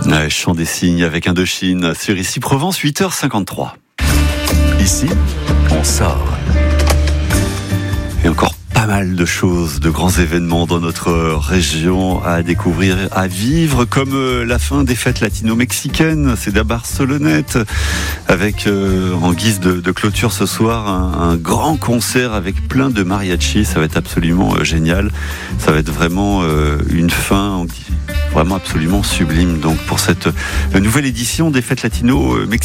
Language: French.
Ouais, chant des cygnes avec Indochine sur Ici Provence, 8h53. Ici, on sort. Et encore pas mal de choses, de grands événements dans notre région à découvrir, à vivre, comme la fin des fêtes latino-mexicaines. C'est de la Barcelonnette, avec en guise de clôture ce soir un grand concert avec plein de mariachis. Ça va être absolument génial. Ça va être vraiment une fin vraiment absolument sublime. Donc pour cette nouvelle édition des fêtes latino-mexicaines.